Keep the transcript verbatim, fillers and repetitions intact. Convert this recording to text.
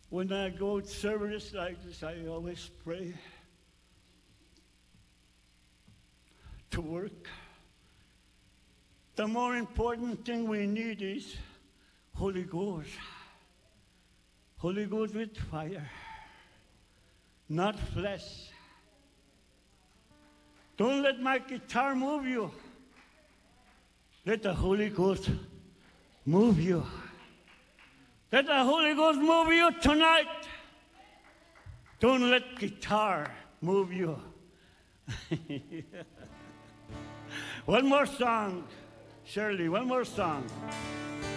When I go to service like this, I always pray to work. The more important thing we need is Holy Ghost. Holy Ghost with fire, not flesh. Don't let my guitar move you. Let the Holy Ghost move you. Let the Holy Ghost move you tonight. Don't let guitar move you. One more song, Shirley, one more song.